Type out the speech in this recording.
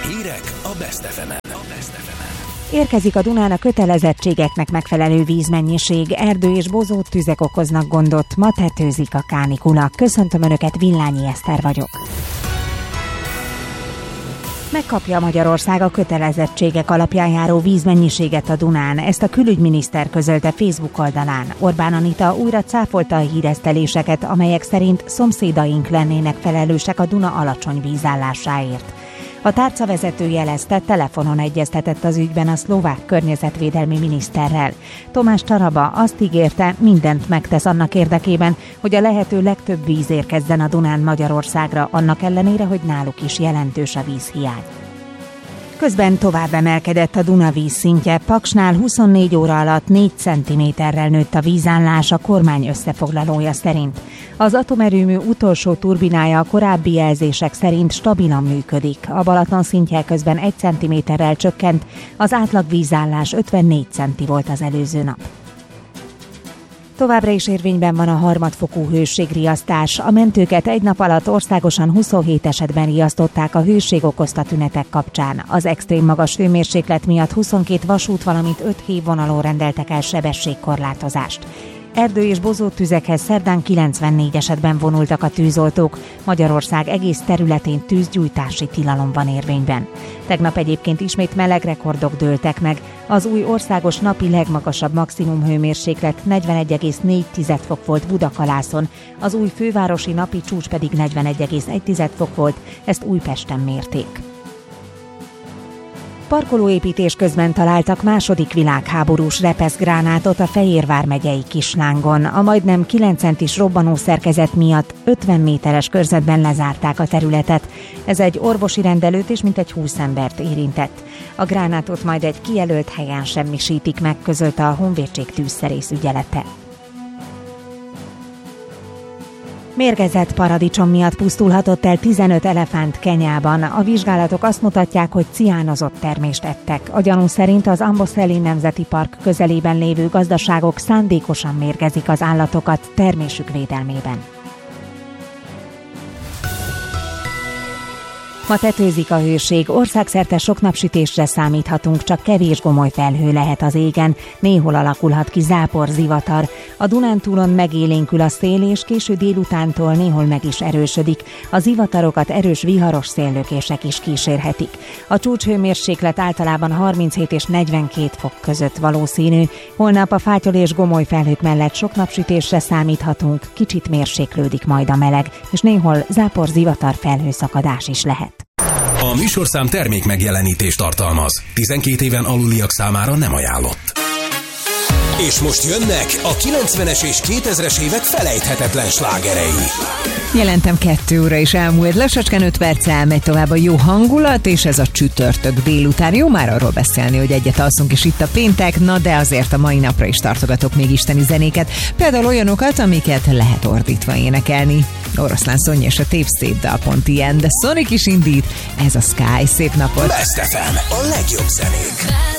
Hírek a Best FM-en. Érkezik a Dunán a kötelezettségeknek megfelelő vízmennyiség, erdő és bozót tüzek okoznak gondot, ma tetőzik a kánikula. Köszöntöm Önöket, Villányi Eszter vagyok. Megkapja Magyarország a kötelezettségek alapján járó vízmennyiséget a Dunán, ezt a külügyminiszter közölte Facebook oldalán. Orbán Anita újra cáfolta a híreszteléseket, amelyek szerint szomszédaink lennének felelősek a Duna alacsony vízállásáért. A tárca vezető jelezte, telefonon egyeztetett az ügyben a szlovák környezetvédelmi miniszterrel. Tomás Taraba azt ígérte, mindent megtesz annak érdekében, hogy a lehető legtöbb víz érkezzen a Dunán Magyarországra, annak ellenére, hogy náluk is jelentős a vízhiány. Közben tovább emelkedett a Duna vízszintje. Paksnál 24 óra alatt 4 cm-rel nőtt a vízállás a kormány összefoglalója szerint. Az atomerőmű utolsó turbinája a korábbi jelzések szerint stabilan működik. A Balaton szintje közben 1 cm-rel csökkent, az átlag vízállás 54 cm volt az előző nap. Továbbra is érvényben van a harmadfokú hőségriasztás. A mentőket egy nap alatt országosan 27 esetben riasztották a hőség okozta tünetek kapcsán. Az extrém magas hőmérséklet miatt 22 vasút, valamint 5 hévvonalon rendeltek el sebességkorlátozást. Erdő- és bozóttüzekhez szerdán 94 esetben vonultak a tűzoltók. Magyarország egész területén tűzgyújtási tilalom van érvényben. Tegnap egyébként ismét meleg rekordok dőltek meg. Az új országos napi legmagasabb maximum hőmérséklet 41,4 fok volt Budakalászon, az új fővárosi napi csúcs pedig 41,1 fok volt, ezt Újpesten mérték. Parkolóépítés közben találtak második világháborús repeszgránátot a Fejér vármegyei Kislángon. A majdnem 9 centis robbanó szerkezet miatt 50 méteres körzetben lezárták a területet. Ez egy orvosi rendelőt és mintegy 20 embert érintett. A gránátot majd egy kijelölt helyen semmisítik meg, közölte a Honvédség tűzszerész ügyelete. Mérgezett paradicsom miatt pusztulhatott el 15 elefánt Kenyában. A vizsgálatok azt mutatják, hogy ciánozott termést ettek. A gyanú szerint az Amboseli Nemzeti Park közelében lévő gazdaságok szándékosan mérgezik az állatokat termésük védelmében. Ma tetőzik a hőség, országszerte sok napsütésre számíthatunk, csak kevés gomoly felhő lehet az égen, néhol alakulhat ki zápor, zivatar. A Dunántúlon megélénkül a szél, és késő délutántól néhol meg is erősödik. A zivatarokat erős viharos széllökések is kísérhetik. A csúcshőmérséklet általában 37 és 42 fok között valószínű. Holnap a fátyol és gomoly felhők mellett sok napsütésre számíthatunk, kicsit mérséklődik majd a meleg, és néhol zápor, zivatar, felhőszakadás is lehet. A műsorszám termék megjelenítést tartalmaz. 12 éven aluliak számára nem ajánlott. És most jönnek a 90-es és 2000-es évek felejthetetlen slágerei. Jelentem 2 óra is elmúlt, lassacskán 5 perccel megy tovább a jó hangulat, és ez a csütörtök délután. Jó már arról beszélni, hogy egyet alszunk, és itt a péntek, na de azért a mai napra is tartogatok még isteni zenéket, például olyanokat, amiket lehet ordítva énekelni. Oroszlán Szonya és a Tape Szép dal.in, de Sonic is indít, ez a Sky, szép napot! Best FM, a legjobb zenék.